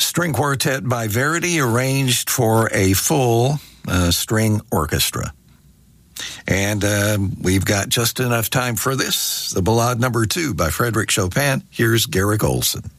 string quartet by Verdi, arranged for a full string orchestra. And we've got just enough time for this. The Ballade number 2 by Frederick Chopin. Here's Garrick Oldson.